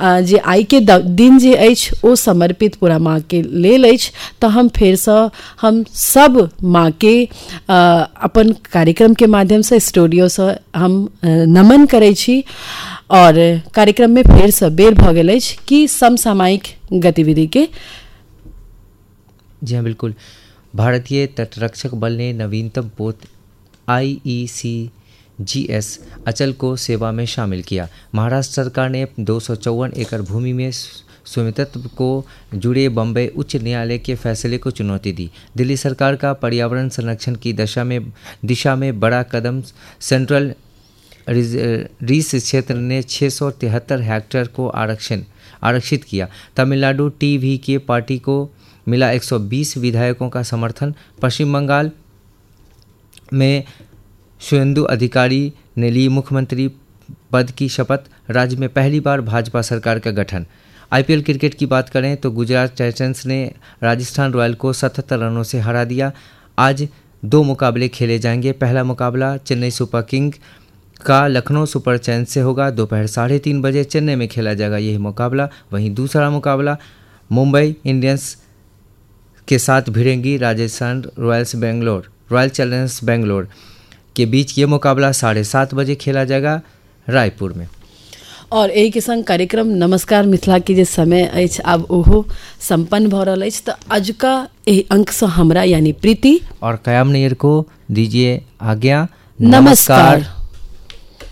जे आइ के दिन जे अछि ओ समर्पित पूरा माँ के लेल अछि। तऽ हम फेरसँ हम सब माँ के अपन कार्यक्रम के माध्यम से स्टूडियो से हम नमन करै छी। और कार्यक्रम में फेरसँ बेर भऽ गेल अछि कि समसामयिक गतिविधि के। जी हाँ, बिल्कुल। भारतीय तटरक्षक बल ने नवीनतम पोत IECGS अचल को सेवा में शामिल किया। महाराष्ट्र सरकार ने 254 एकड़ भूमि में स्वामित्व को जुड़े बम्बई उच्च न्यायालय के फैसले को चुनौती दी। दिल्ली सरकार का पर्यावरण संरक्षण की दिशा में बड़ा कदम। सेंट्रल रीस क्षेत्र ने 673 हेक्टेयर को आरक्षित किया। तमिलनाडु TVK पार्टी को मिला 120 विधायकों का समर्थन। पश्चिम बंगाल में शुभेंदु अधिकारी ने ली मुख्यमंत्री पद की शपथ। राज्य में पहली बार भाजपा सरकार का गठन। IPL क्रिकेट की बात करें तो गुजरात टाइटंस ने राजस्थान रॉयल को 77 रनों से हरा दिया। आज 2 मुकाबले खेले जाएंगे। पहला मुकाबला चेन्नई सुपर किंग का लखनऊ सुपर जायंट्स से होगा। दोपहर 3:30 बजे चेन्नई में खेला जाएगा यही मुकाबला। वहीं दूसरा मुकाबला मुंबई इंडियंस के साथ भिड़ेंगी राजस्थान रॉयल चैलेंजर्स बेंगलोर के बीच। ये मुकाबला 7:30 बजे खेला जाएगा रायपुर में। और एही के संग कार्यक्रम नमस्कार मिथिला के जे समय अछि आब ओहो संपन्न भऽ रहल अछि। तऽ आजुका एही अंक से हमरा यानी प्रीति और कयाम नैयर को दीजिए आज्ञा। नमस्कार।